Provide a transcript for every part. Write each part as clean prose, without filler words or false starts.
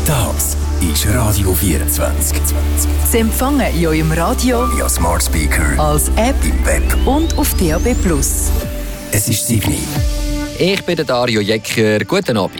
Das ist Radio 24. Sie empfangen in eurem Radio, via Smart Speaker, als App im Web und auf DAB+. Es ist 7 Uhr. Ich bin der Dario Jecker. Guten Abend.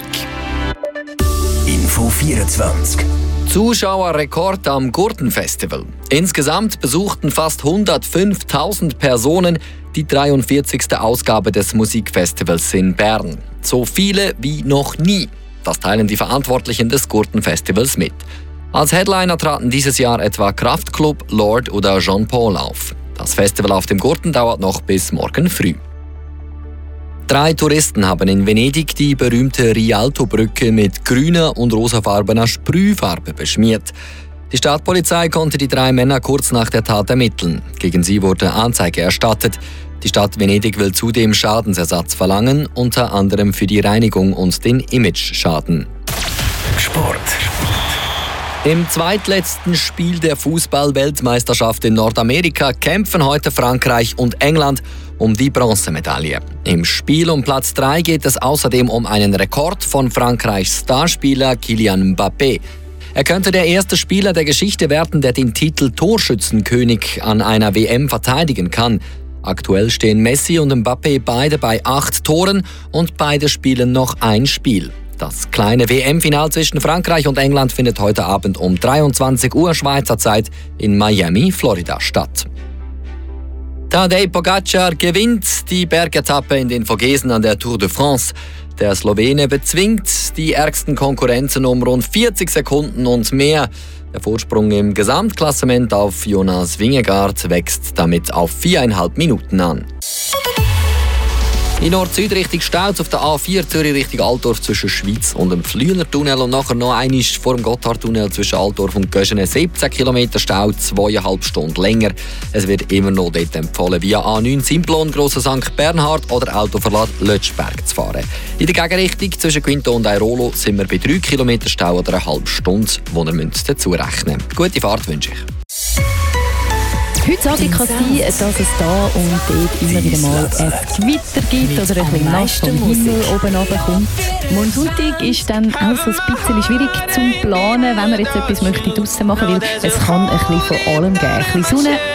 Info 24. Zuschauerrekord am Gurtenfestival. Insgesamt besuchten fast 105.000 Personen die 43. Ausgabe des Musikfestivals in Bern. So viele wie noch nie. Das teilen die Verantwortlichen des Gurtenfestivals mit. Als Headliner traten dieses Jahr etwa Kraftklub, Lord oder Jean Paul auf. Das Festival auf dem Gurten dauert noch bis morgen früh. 3 Touristen haben in Venedig die berühmte Rialto-Brücke mit grüner und rosafarbener Sprühfarbe beschmiert. Die Stadtpolizei konnte die 3 Männer kurz nach der Tat ermitteln. Gegen sie wurde Anzeige erstattet. Die Stadt Venedig will zudem Schadensersatz verlangen, unter anderem für die Reinigung und den Imageschaden. Sport. Im zweitletzten Spiel der Fußball-Weltmeisterschaft in Nordamerika kämpfen heute Frankreich und England um die Bronzemedaille. Im Spiel um Platz 3 geht es außerdem um einen Rekord von Frankreichs Starspieler Kylian Mbappé. Er könnte der erste Spieler der Geschichte werden, der den Titel Torschützenkönig an einer WM verteidigen kann. Aktuell stehen Messi und Mbappé beide bei 8 Toren und beide spielen noch ein Spiel. Das kleine WM-Final zwischen Frankreich und England findet heute Abend um 23 Uhr Schweizer Zeit in Miami, Florida statt. Tadej Pogačar gewinnt die Bergetappe in den Vogesen an der Tour de France. Der Slowene bezwingt die ärgsten Konkurrenten um rund 40 Sekunden und mehr. Der Vorsprung im Gesamtklassement auf Jonas Vingegaard wächst damit auf 4,5 Minuten an. In Nord-Süd-Richtung Staus auf der A4 Zürich Richtung Altdorf zwischen Schweiz und dem Flüenertunnel und nachher noch einmal vor dem Gotthardtunnel zwischen Altdorf und Göschene 17 km Stau, 2,5 Stunden länger. Es wird immer noch dort empfohlen, via A9 Simplon, Grosser St. Bernhard oder Autoverlad Lötschberg zu fahren. In der Gegenrichtung zwischen Quinto und Airolo sind wir bei 3 km Stau oder eine halbe Stunde, wo ihr dazu rechnen müsst. Gute Fahrt wünsche ich. Heute Abend kann es sein, dass es da und dort immer wieder mal ein Gewitter gibt oder ein bisschen nass vom Himmel oben runterkommt. Morgen Sonntag ist dann auch so ein bisschen schwierig zum Planen, wenn man jetzt etwas draussen machen möchte, weil es kann ein bisschen von allem geben. Ein bisschen Sonne,